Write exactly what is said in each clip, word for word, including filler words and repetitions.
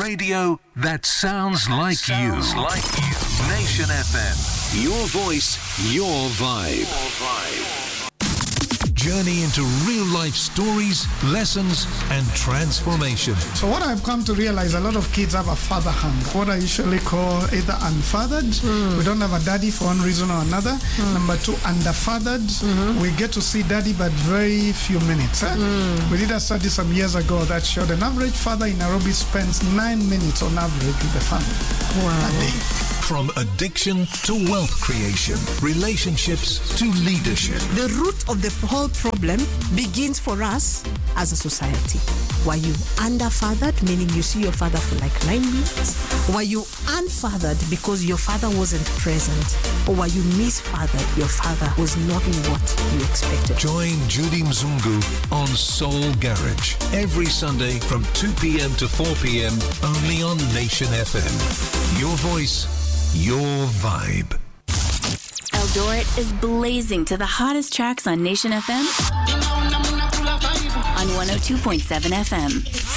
radio that sounds like sounds you. like you. Nation F M. Your voice, your vibe. Your vibe. Journey into real-life stories, lessons, and transformation. So what I've come to realize, a lot of kids have a father hang, what I usually call either unfathered. Mm. We don't have a daddy for one reason or another. Mm. Number two, underfathered. Mm-hmm. We get to see daddy but very few minutes. Eh? Mm. We did a study some years ago that showed an average father in Nairobi spends nine minutes on average with the family. Wow. A day. From addiction to wealth creation, relationships to leadership. The root of the whole problem begins for us as a society. Were you underfathered, meaning you see your father for like nine minutes? Were you unfathered because your father wasn't present? Or were you misfathered, your father was not what you expected? Join Judy Mzungu on Soul Garage every Sunday from two p.m. to four p.m. only on Nation F M. Your voice, your vibe. Eldoret is blazing to the hottest tracks on Nation F M on one oh two point seven F M.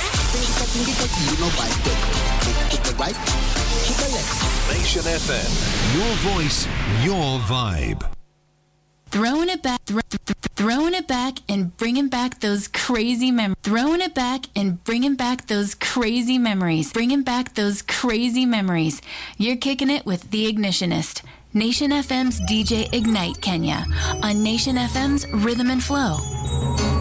Nation F M. Your voice, your vibe. Throwing it back, th- th- throwing it back, and bringing back those crazy memories. Throwing it back and bringing back those crazy memories. Bringing back those crazy memories. You're kicking it with The Ignitionist, Nation F M's D J Ignite Kenya, on Nation F M's Rhythm and Flow.